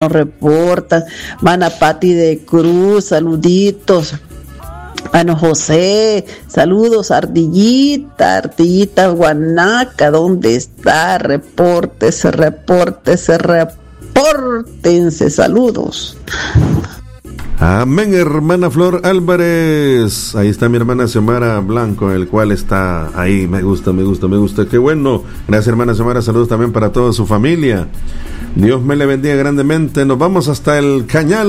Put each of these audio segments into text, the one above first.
nos reportan. Mana Pati de Cruz, saluditos. Mano José, saludos. Ardillita Guanaca, ¿dónde está? Repórtense, saludos. Amén, hermana Flor Álvarez. Ahí está mi hermana Xiomara Blanco, el cual está ahí. Me gusta. Qué bueno. Gracias, hermana Xiomara. Saludos también para toda su familia. Dios me le bendiga grandemente. Nos vamos hasta el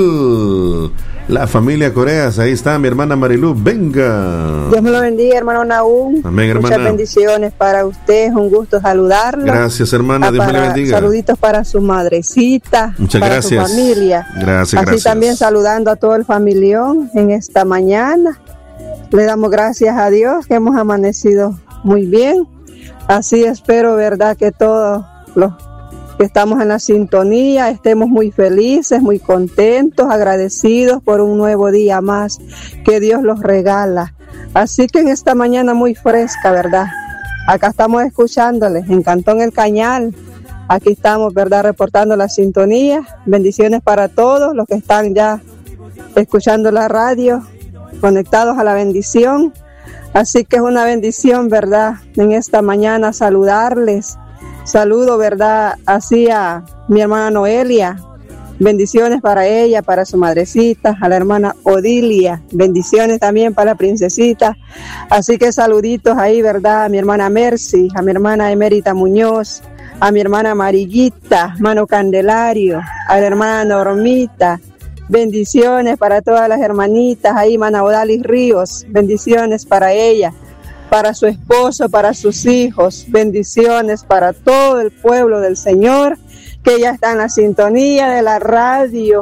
Cañal. La familia Coreas, ahí está mi hermana Marilú, venga. Dios me lo bendiga, hermano Nahum. Amén, hermana. Muchas bendiciones para usted, es un gusto saludarlo. Gracias, hermana, Dios me le bendiga. Saluditos para su madrecita, muchas para gracias. Su familia. Gracias. Así también saludando a todo el familión en esta mañana. Le damos gracias a Dios que hemos amanecido muy bien. Así espero, verdad, que todos los que estamos en la sintonía estemos muy felices, muy contentos, agradecidos por un nuevo día más que Dios los regala. Así que en esta mañana muy fresca, ¿verdad? Acá estamos escuchándoles en Cantón El Cañal. Aquí estamos, ¿verdad? Reportando la sintonía. Bendiciones para todos los que están ya escuchando la radio, conectados a la bendición. Así que es una bendición, ¿verdad? En esta mañana saludarles. Saludo, ¿verdad? Así a mi hermana Noelia. Bendiciones para ella, para su madrecita, a la hermana Odilia. Bendiciones también para la princesita. Así que saluditos ahí, ¿verdad? A mi hermana Mercy, a mi hermana Emérita Muñoz, a mi hermana Marillita, Mano Candelario, a la hermana Normita. Bendiciones para todas las hermanitas ahí, Mana Odalis Ríos. Bendiciones para ella, para su esposo, para sus hijos. Bendiciones para todo el pueblo del Señor que ya está en la sintonía de la radio.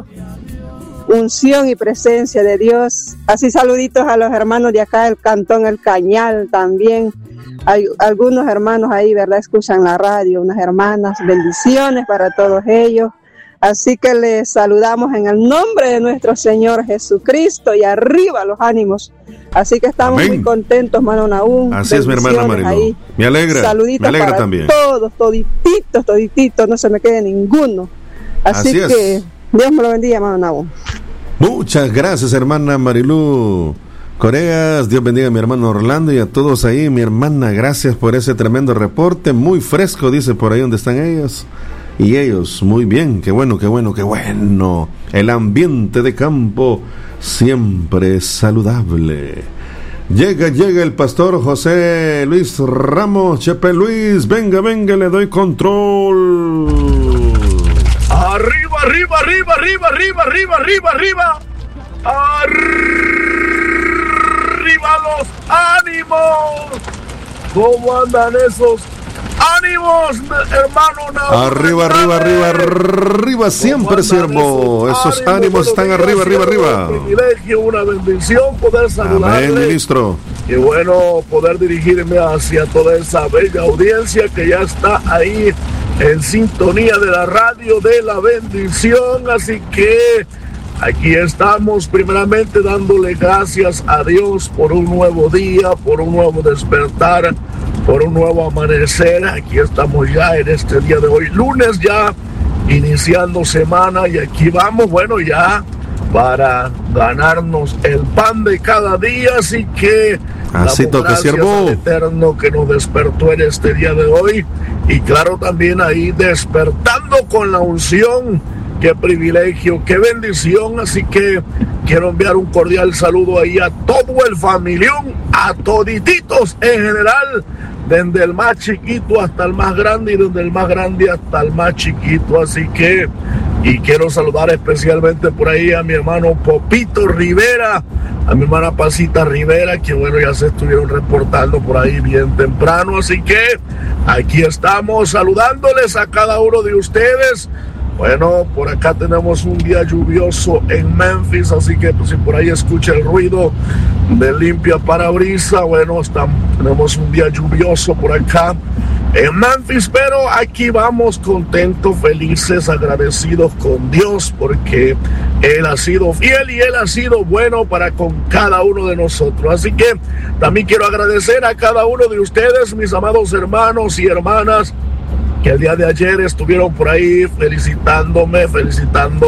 Unción y presencia de Dios. Así saluditos a los hermanos de acá del Cantón El Cañal también. Hay algunos hermanos ahí, ¿verdad? Escuchan la radio, unas hermanas. Bendiciones para todos ellos. Así que les saludamos en el nombre de nuestro Señor Jesucristo y arriba los ánimos. Así que estamos muy contentos, hermano Nahum. Así es, mi hermana Marilú. Me alegra. Saluditos me alegra para también. Todos, todititos, no se me quede ninguno. Así que Dios me lo bendiga, hermano Nahum. Muchas gracias, hermana Marilú Coreas. Dios bendiga a mi hermano Orlando y a todos ahí. Mi hermana, gracias por ese tremendo reporte. Muy fresco, dice por ahí donde están ellos. Y ellos, muy bien, qué bueno. El ambiente de campo siempre saludable. Llega el pastor José Luis Ramos. Chepe Luis, venga, le doy control. Arriba. Arriba los ánimos. ¿Cómo andan esos ánimos, hermano Nahum? Arriba siempre, siervo. Esos ánimos están arriba. Un privilegio, una bendición poder saludarle. Amén, ministro. Y bueno, poder dirigirme hacia toda esa bella audiencia que ya está ahí en sintonía de la radio de la bendición. Así que aquí estamos primeramente dándole gracias a Dios por un nuevo día, por un nuevo despertar, por un nuevo amanecer. Aquí estamos ya en este día de hoy, lunes ya, iniciando semana, y aquí vamos, bueno, ya para ganarnos el pan de cada día. Así que así toca, siervo, al Eterno que nos despertó en este día de hoy, y claro, también ahí despertando con la unción. Qué privilegio, qué bendición. Así que quiero enviar un cordial saludo ahí a todo el familión, a todititos en general, desde el más chiquito hasta el más grande, y desde el más grande hasta el más chiquito. Así que, y quiero saludar especialmente por ahí a mi hermano Popito Rivera, a mi hermana Pasita Rivera, que bueno, ya se estuvieron reportando por ahí bien temprano. Así que aquí estamos saludándoles a cada uno de ustedes. Bueno, por acá tenemos un día lluvioso en Memphis, así que pues, si por ahí escucha el ruido de limpia parabrisa, bueno, tenemos un día lluvioso por acá en Memphis, pero aquí vamos contentos, felices, agradecidos con Dios, porque Él ha sido fiel y Él ha sido bueno para con cada uno de nosotros. Así que también quiero agradecer a cada uno de ustedes, mis amados hermanos y hermanas, que el día de ayer estuvieron por ahí felicitando